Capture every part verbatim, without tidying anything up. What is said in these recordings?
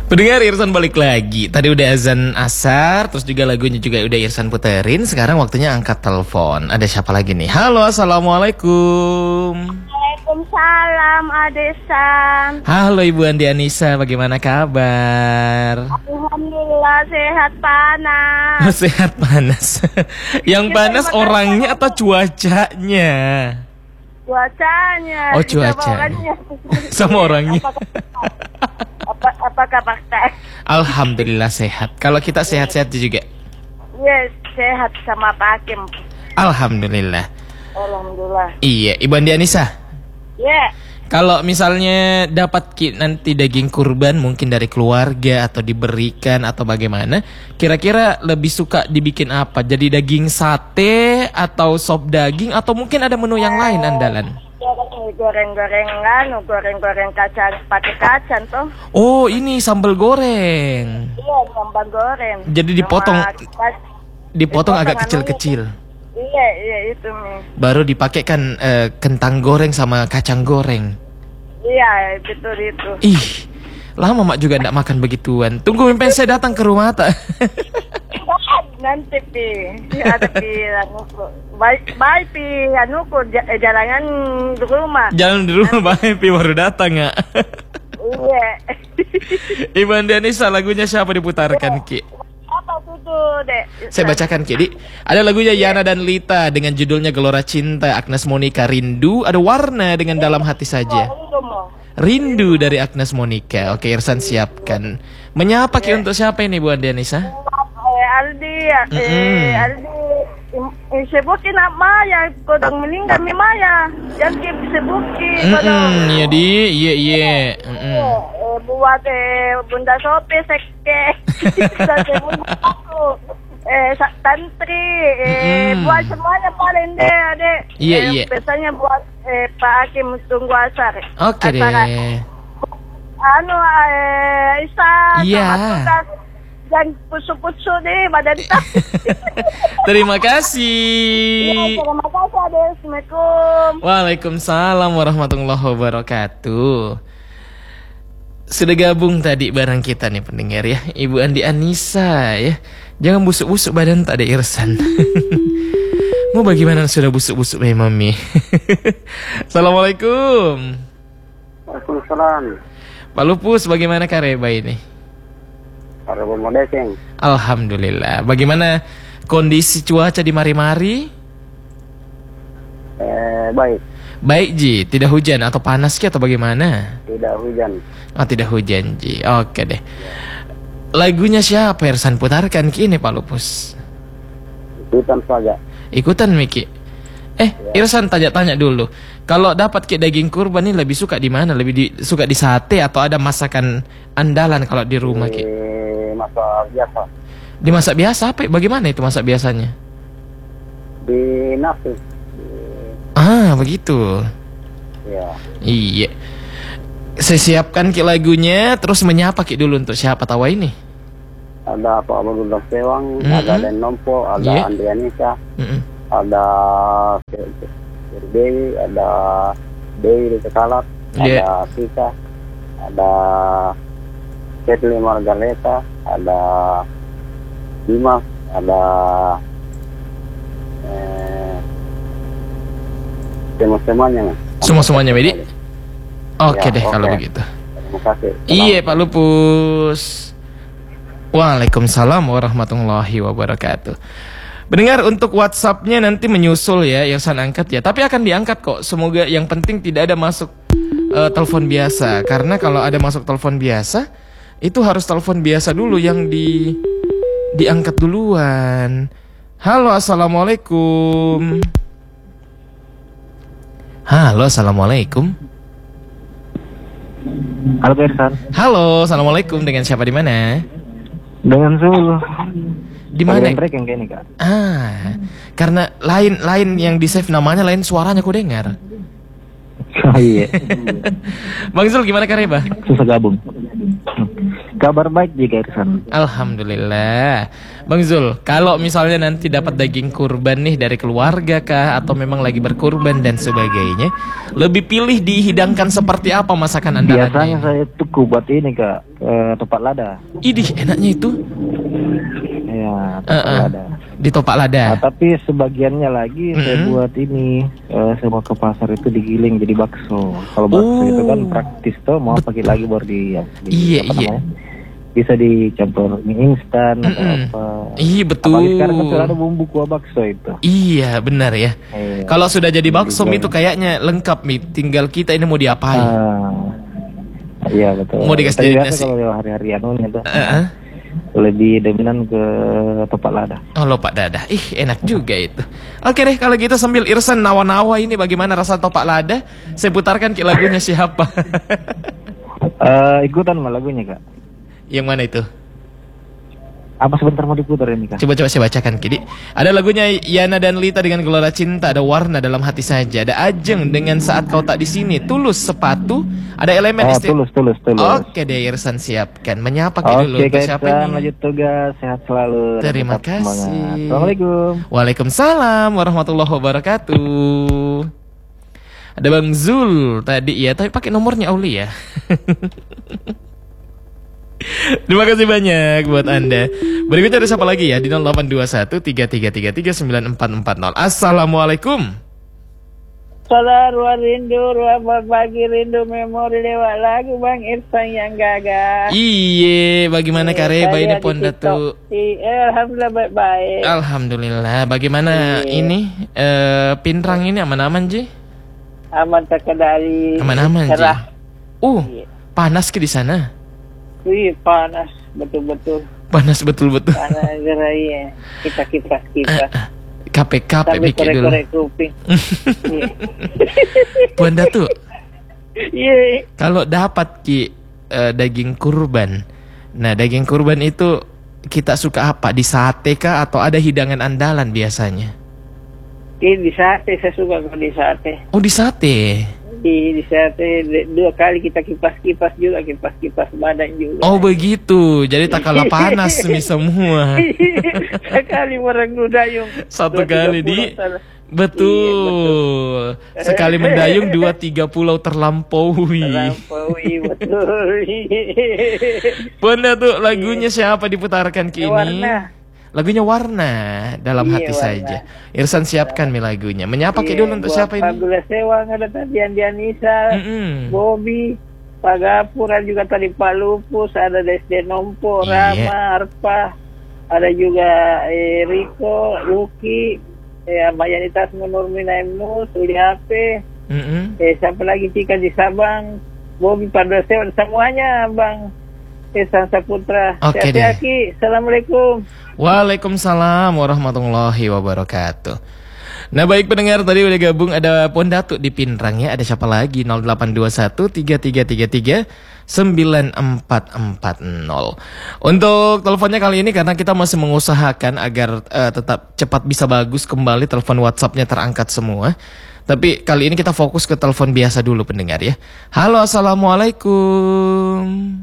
Pendengar, Irsan balik lagi. Tadi udah azan asar, terus juga lagunya juga udah Irsan puterin. Sekarang waktunya angkat telepon. Ada siapa lagi nih? Halo, assalamualaikum. Waalaikumsalam, Adesan. Halo Ibu Andi Anissa, bagaimana kabar? Alhamdulillah sehat panas. Oh, sehat panas. Yang panas orangnya atau cuacanya? Cuacanya. Oh, cuaca. Sama orangnya. Apa, apakah fakta? Alhamdulillah sehat. Kalau kita sehat-sehat juga. Yes, sehat sama Pak Hakim. Alhamdulillah. Alhamdulillah. Iya, Ibu Andi Anissa. Ya. Yeah. Kalau misalnya dapat ki- nanti daging kurban mungkin dari keluarga atau diberikan atau bagaimana, kira-kira lebih suka dibikin apa? Jadi daging sate atau sop daging atau mungkin ada menu yang lain andalan? Goreng-gorengan, goreng-goreng kacang pakai kacang tuh. Oh, ini sambal goreng. Iya, sambal goreng. Jadi dipotong Sama, dipotong agak anu kecil-kecil. Iya, iya itu nih. Baru dipakai kan eh, kentang goreng sama kacang goreng. Iya, betul itu. Ih, lama mak juga enggak makan begituan. Tunggu sampai saya datang ke rumah tak. Nanti pi, ada pi anuku. Baik, baik pi anuku j- jalangan di rumah. Jalan di rumah baik pi baru datang ya. Iya. Ibu Andi Anissa, lagunya siapa diputarkan Ki? Apa tuh dek? Saya bacakan Ki. Di, ada lagunya Yana dan Lita dengan judulnya Gelora Cinta, Agnes Monica Rindu, ada Warna dengan Dalam Hati Saja. Rindu dari Agnes Monica. Oke, Irsan siapkan. Menyapa Ki untuk siapa ini Bu Andi Anissa? Aldi, eh, Aldi, eh, sebutin nama ya, kodong meninggal mi Maya, yang kita sebutin, kodong. Iya di, iya iya. Eh, buat eh Bunda Sopi seke, saya bunda aku, eh tantri, eh buat semuanya paling deh, adek. Iya iya. Biasanya buat eh Pak Hakim tunggu asar. Oke deh. Anu, eh Isa, iya. Dan pusu-pusu deh badan tak. Terima kasih. Ya, terima kasih Ade. Assalamualaikum. Waalaikumsalam warahmatullahi wabarakatuh. Sudah gabung tadi bareng kita nih pendengar ya, Ibu Andi Anissa ya. Jangan busuk-busuk badan tak ada Irsan. Mau bagaimana sudah busuk-busuk nih Mami? Assalamualaikum. Waalaikumsalam. Pak Lupus, bagaimana Kareba ini? Alhamdulillah. Bagaimana kondisi cuaca di Mari-Mari? Eh, baik. Baik Ji, tidak hujan atau panas Ki atau bagaimana? Tidak hujan. Oh, tidak hujan Ji. Oke deh. Lagunya siapa Irsan putarkan Ki ini Pak Lupus? Ikutan saja. Ikutan Miki. Eh, ya. Irsan tanya-tanya dulu. Kalau dapat Ki daging kurban ini lebih suka di mana? Lebih di, suka di sate atau ada masakan andalan kalau di rumah Ki? Masak biasa. Dimasak biasa apa? Bagaimana itu masak biasanya? Di nasi. Ah, begitu. Ya. Iya. Saya siapkan Ki lagunya, terus menyapa Ki dulu untuk siapa tahu ini? Ada Pak Abdul Sewang, mm-hmm. ada Den Nompo, ada yeah. Andi Anissa, mm-hmm. ada Dewi, ada Dewi di Tekalat, yeah. ada Sita, ada Ketli Margaleta, ada Dimas, ada eh, semua-semuanya. Semua-semuanya, Medi? Oke ya, deh okay. Kalau begitu. Terima kasih. Iya Pak Lupus. Waalaikumsalam warahmatullahi wabarakatuh. Mendengar untuk WhatsApp-nya nanti menyusul ya, Irsan angkat ya. Tapi akan diangkat kok. Semoga yang penting tidak ada masuk uh, telepon biasa. Karena kalau ada masuk telepon biasa, itu harus telepon biasa dulu yang di diangkat duluan. Halo, assalamualaikum. Halo, assalamualaikum. Halo Irsan. Halo, assalamualaikum. Dengan siapa di mana? Dengan Zul. Di mana? Yang kayak ini Kak. Ah, karena lain lain yang di save namanya, lain suaranya ku dengar. Oh iya. Bang Zul, gimana Kareba? Susah gabung. Kabar baik juga Irsan. Alhamdulillah. Bang Zul, kalau misalnya nanti dapat daging kurban nih dari keluarga kah atau memang lagi berkurban dan sebagainya, lebih pilih dihidangkan seperti apa masakan andalannya? Biasanya saya tuku buat ini kak, eh, topak lada. Idih, enaknya itu Ya, topak Uh-uh. lada. di topak lada. Nah, tapi sebagiannya lagi saya Mm-mm. buat ini, eh, saya mau ke pasar itu digiling jadi bakso. Kalau bakso Oh. itu kan praktis tuh, mau pakai lagi baru di, di Iya, apa iya. namanya, bisa dicampur mie instan atau Mm-mm. apa. Iya betul. Apalagi sekarang kan sudah ada bumbu kuah bakso itu. Iya benar ya. Iya. Kalau sudah jadi bakso Digiling. mie itu kayaknya lengkap nih. Tinggal kita ini mau diapain? Ah, iya betul. Mau dikasih Tapi jadi biasa nasi. kalau hari-hari anunya tuh Uh-uh. lebih dominan ke topak lada. Oh lopak dadah. Ih enak juga itu. Oke deh kalau gitu sambil Irsan nawa-nawa ini bagaimana rasa topak lada? Saya putarkan ke lagunya siapa? Eh, ikutan mah lagunya kak. Yang mana itu? Apa sebentar mau diputar ini kak? Coba-coba saya bacakan Kidi. Ada lagunya Yana dan Lita dengan Gelora Cinta, ada Warna dalam Hati Saja, ada Ajeng dengan Saat Kau Tak di Sini, Tulus Sepatu, ada Elemen Oh, Isti- tulus, tulus, tulus. Oke deh Irsan siapkan. Menyapa Ki dulu Oke untuk kak siapa Irsan, ini? lanjut tugas, sehat selalu. dan Terima tetap semangat. kasih. Assalamualaikum. Waalaikumsalam warahmatullahi wabarakatuh. Ada Bang Zul tadi ya, tapi pakai nomornya Auli ya. Terima kasih banyak buat Anda. Berikutnya ada siapa lagi ya di nol delapan dua satu tiga tiga tiga tiga sembilan empat empat nol. Assalamualaikum. Salah ruang rindu, ruang berbagi rindu, memori lewat lagu Bang Irsan yang gagah. Iye, bagaimana Kareba ini Saya di Pon TikTok. Datu? Iya, alhamdulillah baik-baik. Alhamdulillah. Bagaimana Iya. ini eh Pinrang ini aman-aman Ji? Aman terkendali. Aman-aman Ji. Cerah. Uh, Iya. panas ke di sana? Wih, panas betul-betul. Panas betul-betul. Panas gerai ya. Kita kipas-kipas. K P K P Sambil pikir dulu. korek-korek kuping. Iya. Puan Datu, Iya. kalau dapat Ki eh, daging kurban. Nah, daging kurban itu kita suka apa? Di sate kah atau ada hidangan andalan biasanya? Ini di sate, saya suka kalau di sate. Oh, di sate. Di, di sate dua kali kita kipas-kipas juga, kipas-kipas badan juga. Oh, begitu. Jadi tak kalah panas nih semua. Sekali merenggu dayung. Satu Dua, tiga kali di pulau sana. betul. Sekali mendayung dua tiga pulau terlampaui. Terlampaui, betul. Puan Datu, lagunya siapa diputarkan Ki ini? Warna. Lagunya Warna dalam Iya, hati Warna. saja. Irsan siapkan mi lagunya. Menyapa Ki Iya, dulu untuk buat siapa ini? Fabula Sewang, ada tadi Andianisa, Mm-mm. Bobby, Pak Gapur, ada juga tadi Pak Lupus, ada Desde Nompo, Iya. Rama, Arpa, ada juga eh, Riko, Luki, eh, Mayanitas Nurmina Mus, Uli H P, Mm-mm. eh, siapa lagi Cika di Sabang, Bobby Fabula Sewang, semuanya Bang Irsan Saputra. Oke deh. Sehat-sehat, Ki. Assalamualaikum. Waalaikumsalam warahmatullahi wabarakatuh. Nah baik pendengar, tadi udah gabung ada Puan Datu di Pinrang ya. Ada siapa lagi? nol delapan dua satu tiga tiga tiga tiga sembilan empat empat nol. Untuk teleponnya kali ini karena kita masih mengusahakan agar eh, tetap cepat bisa bagus kembali, telepon WhatsApp-nya terangkat semua. Tapi kali ini kita fokus ke telepon biasa dulu pendengar ya. Halo, assalamualaikum.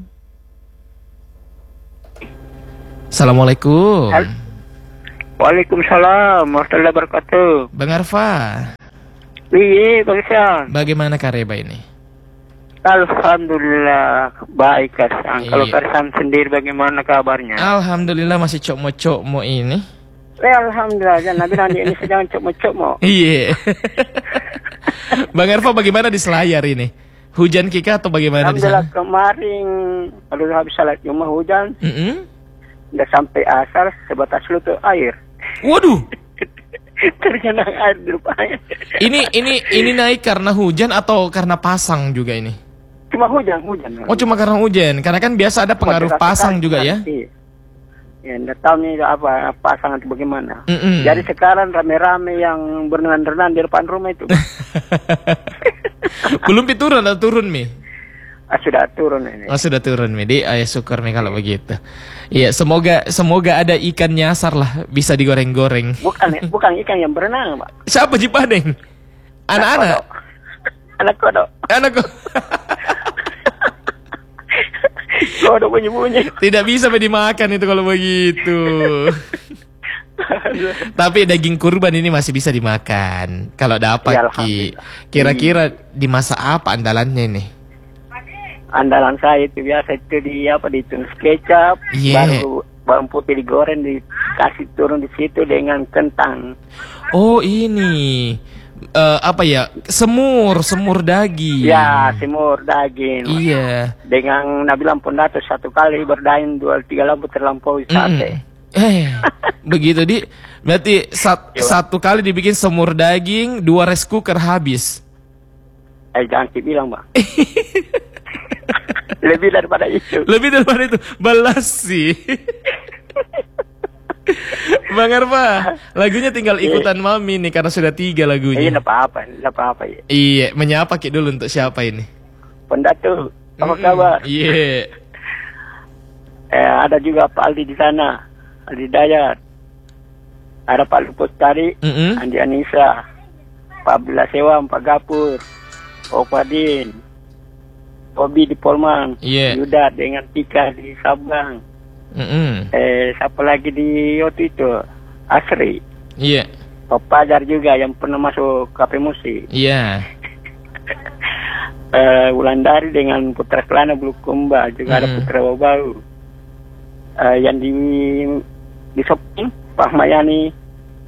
Assalamualaikum. Hal- Waalaikumsalam warahmatullahi wabarakatuh. Bang Arfa, Iya, Bang Irsan. bagaimana Kareba ini? Alhamdulillah baik Karsan. Iya. Kalau Karsan sendiri bagaimana kabarnya? Alhamdulillah masih cokmo-cokmo ini. Eh, Alhamdulillah, jangan Nabi nanti ini sedang cok-cok. Iya. Bang Arfa bagaimana di Selayar ini? Hujan Kika atau bagaimana di Alhamdulillah sana? kemarin kalau habis salat Jumat hujan, Mm-mm. udah sampai asar sebatas lutut air. Waduh, Tergenang air di depannya. ini ini ini naik karena hujan atau karena pasang juga ini? Cuma hujan, hujan. Oh cuma karena hujan, karena kan biasa ada pengaruh Pada pasang sekarang, juga ya? Iya. Ya, nggak tahu nih apa pasang atau bagaimana. Mm-mm. Jadi sekarang rame-rame yang berenang-renang di depan rumah itu. Belum turun atau turun mi? Ah, sudah turun ini. Oh sudah turun mi, di ayah syukur mi kalau begitu. Iya semoga semoga ada ikan nyasar lah bisa digoreng-goreng. Bukan bukan ikan yang berenang, Pak. Siapa Cipadeng? Anak-anak? Anak kodok. Anak kok. Kodok bunyi-bunyi. Tidak bisa be dimakan itu kalau begitu. Tapi daging kurban ini masih bisa dimakan kalau dapat, Ya, Ki. alhamdulillah. Kira-kira dimasak apa andalannya ini? Andalan saya itu biasa itu di apa ditumis kecap, Iya. baru bawang putih digoreng, dikasih turun di situ dengan kentang. Oh, ini eh, apa ya? Semur, semur daging. Ya, semur daging. Iya. Dengan Nabi Lampun Dato satu kali berdain dua tiga lampu terlampaui sate. Mm. Eh, begitu di. Berarti sat- satu kali dibikin semur daging, dua rice cooker habis. Eh jangan dibilang bang. Lebih daripada itu. Lebih daripada itu, balas sih. Bang Arfa, lagunya tinggal ikutan mami nih karena sudah tiga Iya, lagunya. tidak apa-apa, tidak apa-apa ya. Iya, menyapa Ki dulu untuk siapa ini? Pendatu, apa Mm-mm. kabar? Iya. Eh, ada juga Pak Aldi di sana, Aldi Dayat. Ada Pak Luput tadi, Mm-mm. Andi Anissa, Pak Abdullah Sewam, Pak Gapur, Opadin, Obi di Polman, Iya. Yuda dengan Tika di Sabang. Mm-mm. Eh, siapa lagi di waktu itu? Asri, Iya. Pak Pajar juga yang pernah masuk kafe musik. Iya. Eh, Wulandari dengan Putra Kelana Bulukumba, juga ada Mm. Putra Bau. Eh, yang di di Sopeng, Pak Mayani.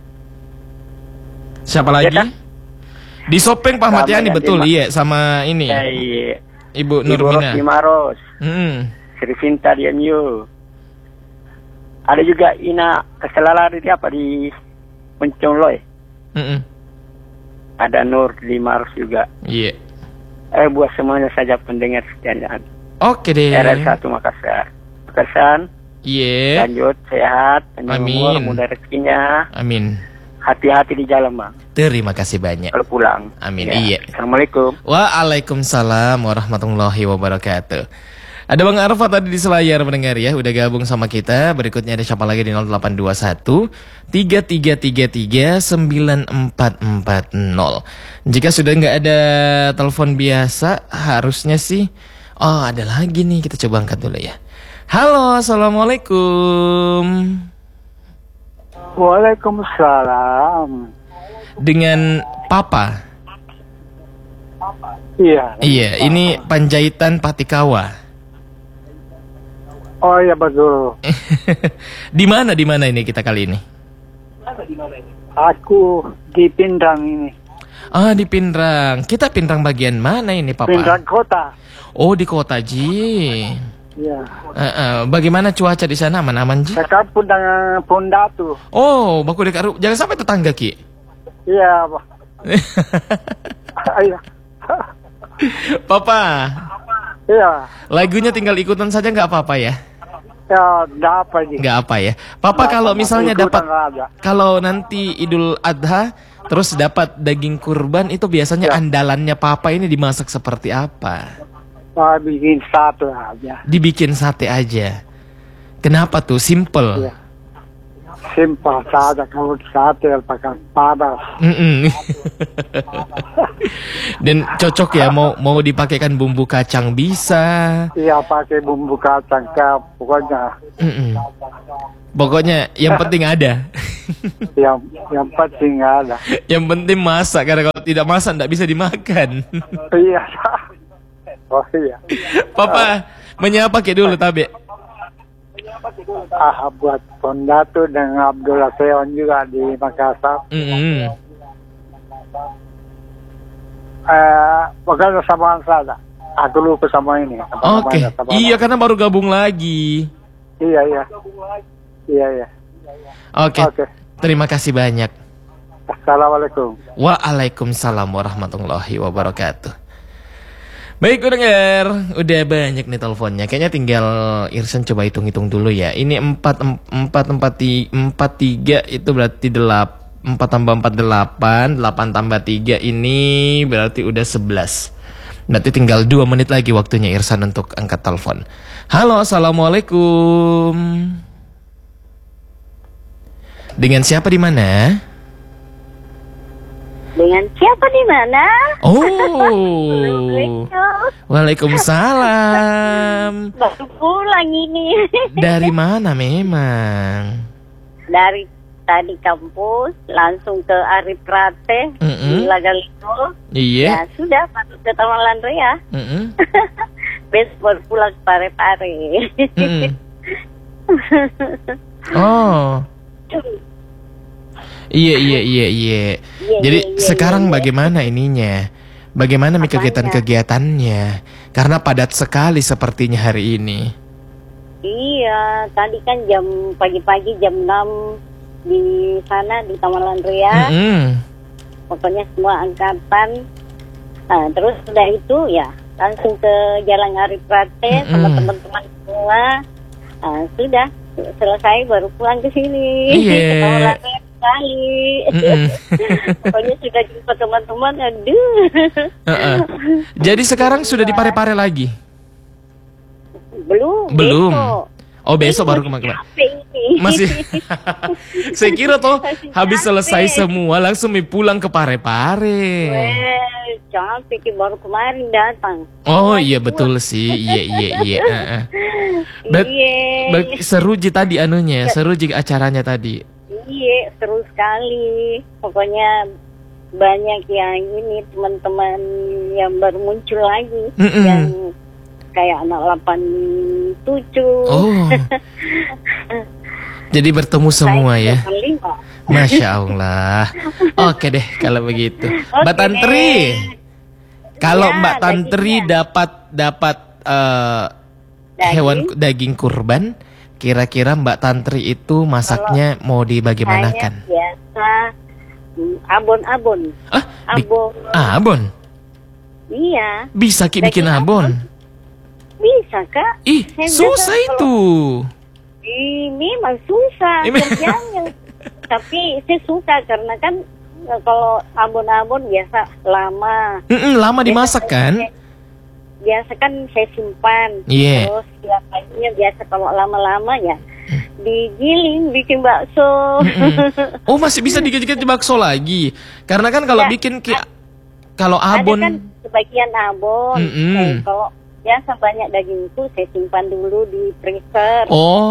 Siapa lagi? kan? Di Sopeng Pak Sama Matiani yang betul, di- iya, sama ini. Eh, Ibu Ibu Nurmina. Rosmi Maros, Hmm. Sri Sinta di M U. Ada juga Ina Keselalari di apa di Mencong Loy. Mm-mm. Ada Nur di Maros juga. Iya. Eh buat semuanya saja pendengar sekalian. Oke deh. R R satu Makassar. Pesan, Iya. lanjut sehat, panjang umur, Amin. mudah rezekinya. Amin. Hati-hati di jalan, Bang. Terima kasih banyak. Kalau pulang. Amin. Ya. Iya. Assalamualaikum. Waalaikumsalam warahmatullahi wabarakatuh. Ada Bang Arfa tadi di selayar mendengar ya, udah gabung sama kita. Berikutnya ada siapa lagi di nol delapan dua satu tiga tiga tiga tiga sembilan empat empat nol. Jika sudah nggak ada telepon biasa, harusnya sih. Oh, ada lagi nih, kita coba angkat dulu ya. Halo, assalamualaikum. Waalaikumsalam. Dengan Papa. Iya. Iya, ini Panjaitan Patikawa. Oh iya betul. Di mana di mana ini kita kali ini? Aku di Pindrang ini. Ah, di Pindrang. Kita Pindrang bagian mana ini, Papa? Pindrang kota. Oh, di kota Ji. Iya. Eh, eh, bagaimana cuaca di sana? Aman-aman Ji? Dekat dengan Pondatu. Oh, baku dekat. Jangan sampai tetangga Ki. Iya, Pak. Iya. Papa, Iya. lagunya tinggal ikutan saja nggak apa-apa ya? Ya, dapat ini. Nggak apa ya. Papa kalau misalnya dapat, ada. kalau nanti Idul Adha terus dapat daging kurban itu biasanya Ya. andalannya Papa ini dimasak seperti apa? Saya bikin satu aja. Dibikin sate aja. Kenapa tuh? Simple. Iya. Simpel saja kalau sate pakai padas. Mm-mm. Dan cocok ya, mau mau dipakaikan bumbu kacang bisa. Iya, pakai bumbu kacang ke pokoknya. Mm-mm. Pokoknya yang penting ada. Yang yang penting ada. Yang penting masak, karena kalau tidak masak tidak bisa dimakan. Iya. Oh iya. Papa menyapa ke dulu tabe. Ah, buat Pondatu dan Abdullah Seon juga di Makassar. Mm-mm. Eh, pokoknya samaan saja. Aku lupa sama ini. sama Oke. namanya, sama Iya, nama. karena baru gabung lagi. Iya, iya. Iya, iya. Oke. Oke. Terima kasih banyak. Assalamualaikum. Waalaikumsalam warahmatullahi wabarakatuh. Baik pendengar, udah banyak nih teleponnya. Kayaknya tinggal Irsan coba hitung-hitung dulu ya. Ini empat empat empat empat tiga itu berarti delapan, empat tambah empat delapan, delapan tambah tiga ini berarti udah sebelas. Berarti tinggal dua menit lagi waktunya Irsan untuk angkat telepon. Halo, assalamualaikum. Dengan siapa di mana? Dengan siapa di mana? Oh. Waalaikumsalam. Baru pulang ini. Dari mana memang? Dari tadi kampus langsung ke Arif Rate Mm-mm. di Lagalito. Iya. Ya sudah masuk ke Taman Landria. Mm-mm. Besok baru pulang ke Pare-Pare. Mm-mm. Oh. Iya iya iya iya. Iya, Jadi iya, iya, sekarang iya. bagaimana ininya? Bagaimana nih Apanya? kegiatan-kegiatannya? Karena padat sekali sepertinya hari ini. Iya, tadi kan jam pagi-pagi jam enam di sana di Taman Landria. Mm-mm. Pokoknya semua angkatan. Nah, terus sudah itu ya langsung ke Jalan Arif Rate sama Mm-mm. teman-teman semua. Nah, sudah selesai baru pulang ke sini. Iya. Ke Taman Landria sekali. Mm-mm. Pokoknya sudah jumpa teman-teman. Aduh. Uh-uh. Jadi sekarang sudah di Pare-Pare lagi? Belum. Belum. Besok. Oh besok Ini baru masih kemarin. capek ini. Masih. Saya kira toh Masih habis capek. selesai semua langsung pulang ke Pare-Pare. Weh, capek baru kemarin datang. Oh iya betul sih. Iya iya iya. Uh-uh. Bet- Iya. bet- seru ji tadi anunya, seru ji acaranya tadi. Iya, seru sekali. Pokoknya banyak yang ini teman-teman yang baru muncul lagi. Mm-mm. Yang kayak anak delapan tujuh. Oh. Jadi bertemu semua ya. delapan lima. Masya Allah. Oke deh kalau begitu. Mbak Oke Tantri. deh. Kalau Ya, Mbak Tantri dagingnya. dapat dapat eh, Daging. hewan daging kurban, kira-kira Mbak Tantri itu masaknya mau Saya dibagaimanakan? biasa mm, abon-abon. Ah, bi- Abon. abon. Iya. Bisa Ki bikin Daging abon. Bisa, Kak. Ih, Saya susah biasa itu. Ini memang susah Ini- kerjanya. Tapi saya suka karena kan eh, kalau abon-abon biasa lama. Mm-mm, lama dimasak kan? Biasa kan saya simpan. Iya. Terus tiap paginya biasa kalau lama-lama ya digiling bikin bakso. Mm-mm. Oh, masih bisa digigit bakso lagi. Karena kan kalau Ya, bikin ki kalau abon Ada kan sebagian abon. Mm-mm. Eh, kalau biasa banyak daging itu saya simpan dulu di freezer.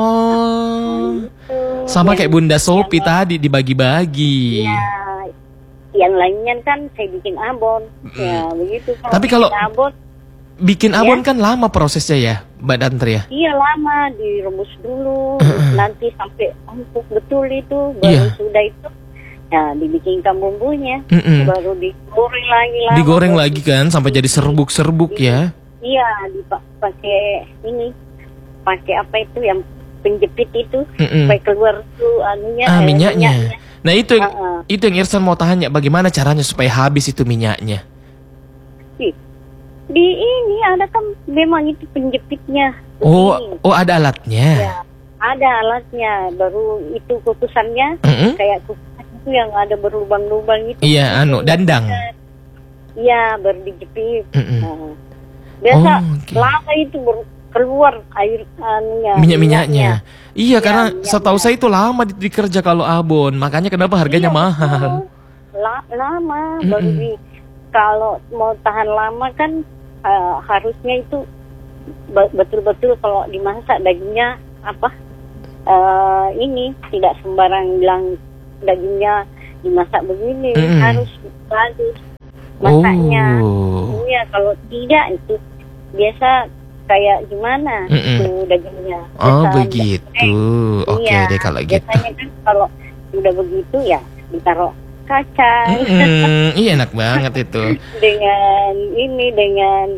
Oh. Gitu. Sama Yang- kayak Bunda Sopi yang- tadi dibagi-bagi. Ya, yang lainnya kan saya bikin abon. Ya, begitu. Tapi bikin kalau- abon, Bikin abon Ya. kan lama prosesnya ya, Mbak Tantri ya? iya lama direbus dulu, nanti sampai empuk betul itu, baru Iya. sudah itu, ya dibikinkan bumbunya, Mm-mm. baru digoreng lagi lama. Digoreng baru- lagi kan sampai jadi serbuk-serbuk ya. Iya, dipakai ini, pakai apa itu yang penjepit itu, Mm-mm. supaya keluar tuh anunya. Ah, eh, minyaknya. Nah, itu yang, Uh-uh. itu yang Irsan mau tanya, bagaimana caranya supaya habis itu minyaknya? Ih, Di ini ada kan memang itu penjepitnya. Oh, Begini. oh ada alatnya. Ya, ada alatnya. Baru itu kutusannya Mm-mm. kayak kutusan itu yang ada berlubang-lubang itu. Iya, anu dandang. Iya, baru dijepit. Mm-mm. Nah, biasa Oh, oke. lama itu baru keluar air anunya. Minyak-minyaknya. Iya, karena minyaknya. setahu saya itu lama di- dikerja kalau abon. Makanya kenapa harganya Iya, mahal. betul. La- lama baru Mm-mm. di kalau mau tahan lama kan eh, harusnya itu be- betul-betul kalau dimasak dagingnya apa eh, ini tidak sembarang bilang dagingnya dimasak begini, Mm-mm. harus bagus masaknya. Oh. Iya, kalau tidak itu biasa kayak gimana Mm-mm. itu dagingnya. Oh, Biasa- begitu. Oke iya, deh kalau gitu. biasanya kan kalau sudah begitu ya ditaruh kacang Mm-mm. Iya, enak banget itu. dengan ini dengan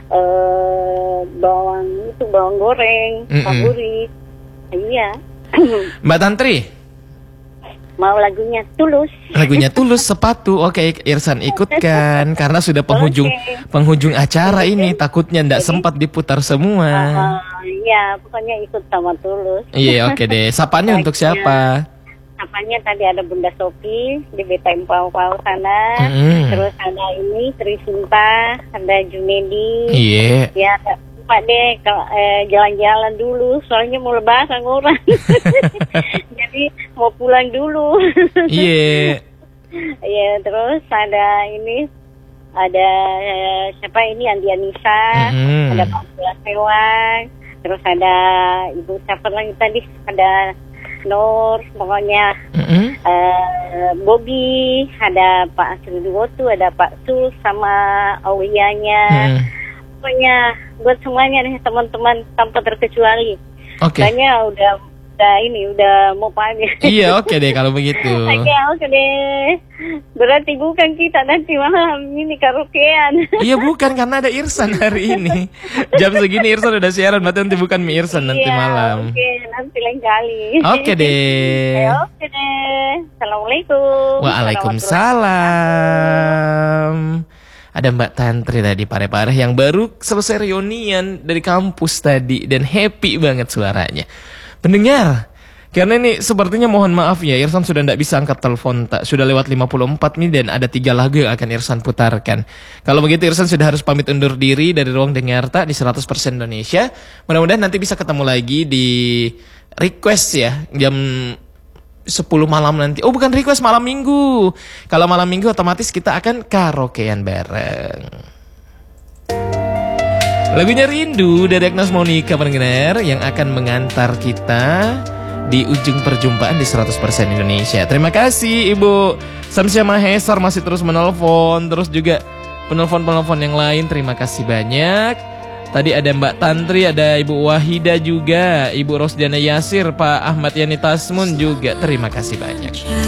eh, bawang itu bawang goreng, Mm-mm. taburi. Iya. Mbak Tantri, Mau lagunya Tulus. lagunya Tulus sepatu. Oke, Irsan ikutkan karena sudah penghujung Oke. penghujung acara ini. Takutnya ndak sempat diputar semua. Ah, iya, pokoknya ikut sama Tulus. Iya, oke deh. Sapaannya untuk siapa? Apanya tadi ada Bunda Sopi di B T M Pau-Pau sana. Mm-mm. Terus ada ini Trisinta, ada Junedi. Iya. Ya, Pak deh kalau eh, jalan-jalan dulu, soalnya mau lebaran orang. Jadi mau pulang dulu. Iya. Ya, terus ada ini, ada eh, siapa ini Andi Anissa, Mm-hmm. ada Pak Abdullah Sewang, terus ada Ibu siapa lagi tadi, ada Nur, pokoknya Mm-hmm. eh, Bobby, ada Pak Asrudi Wotu, ada Pak Sul sama Awiyanya. Mm-hmm. Pokoknya buat semuanya nih teman-teman tanpa terkecuali. Oke. Kayaknya udah udah ini udah mau pamit. Iya, oke deh kalau begitu. Oke, oke deh. Berarti bukan kita nanti malam ini karaokean. Iya bukan, karena ada Irsan hari ini. Jam segini Irsan udah siaran, berarti nanti bukan Mi Irsan nanti Iya, malam. Oke, nanti lain kali. Oke deh. Ya, oke deh. Assalamualaikum. Waalaikumsalam. Ada Mbak Tantri tadi Parepare yang baru selesai reunian dari kampus tadi dan happy banget suaranya. Pendengar, karena ini sepertinya mohon maaf ya, Irsan sudah tidak bisa angkat telepon, tak sudah lewat lima puluh empat nih dan ada tiga lagu yang akan Irsan putarkan. Kalau begitu Irsan sudah harus pamit undur diri dari Ruang Dengar Tak di seratus persen Indonesia. Mudah-mudahan nanti bisa ketemu lagi di request ya, jam sepuluh malam nanti. Oh bukan request, malam minggu. Kalau malam minggu otomatis kita akan karaokean bareng. Lagunya Rindu dari Agnes Monica pendengar yang akan mengantar kita di ujung perjumpaan di seratus persen Indonesia. Terima kasih Ibu Samsia Mahesar masih terus menelpon, terus juga penelpon-penelpon yang lain. Terima kasih banyak. Tadi ada Mbak Tantri, ada Ibu Wahida juga, Ibu Rosdiana Yasir, Pak Ahmad Yani Tasmun juga. Terima kasih banyak.